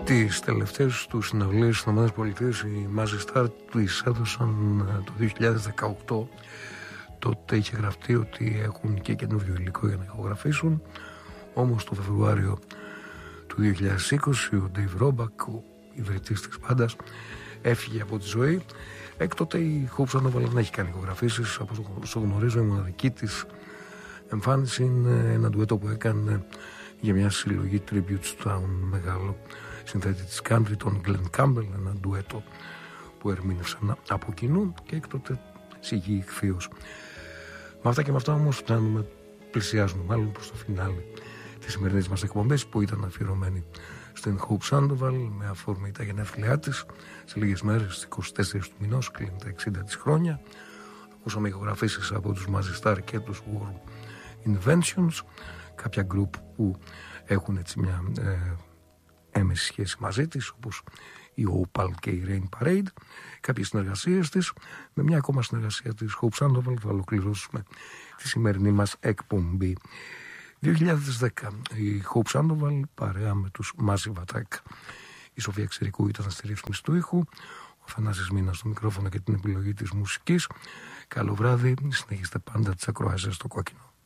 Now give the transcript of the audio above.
Τις τελευταίες του συναυλίες στις ΗΠΑ οι Massive Star τις έδωσαν το 2018. Τότε είχε γραφτεί ότι έχουν και καινούριο υλικό για να ηχογραφήσουν. Όμως το Φεβρουάριο του 2020 ο Dave Roebuck, ο ιδρυτής της μπάντας, έφυγε από τη ζωή. Έκτοτε η Hope Sandoval δεν έχει κάνει ηχογραφήσεις. Από όσο γνωρίζω, η μοναδική της εμφάνιση είναι ένα ντουέτο που έκανε για μια συλλογή tribute στον μεγάλο συνθέτη της country, τον Glenn Campbell, ένα ντουέτο που ερμήνευσαν από κοινού και έκτοτε σιγή ηχθείως. Με αυτά και με αυτά όμως πλησιάζουμε μάλλον προς το φινάλι της σημερινής μας εκπομπής, που ήταν αφιερωμένη στην Hope Sandoval με αφορμή τα γενέθλιά της. Σε λίγες μέρες, στις 24 του μηνός, κλείνει τα 60 της χρόνια. Ακούσαμε ηχογραφήσεις από τους Massive Star και τους War Inventions, κάποια group που έχουν έτσι μια έμεση σχέση μαζί της, όπως η Opal και η Rain Parade. Κάποιες συνεργασίες της. Με μια ακόμα συνεργασία της Hope Sandoval θα ολοκληρώσουμε τη σημερινή μας εκπομπή. 2010 η Hope Sandoval παρέα με τους Massive Attack. Η Σοφία Ξηρικού ήταν στη ρύθμιση του ήχου, ο Θανάσης Μήνας στο μικρόφωνο και την επιλογή της μουσικής. Καλό βράδυ, συνεχίστε πάντα τις ακροάσεις στο κόκκινο.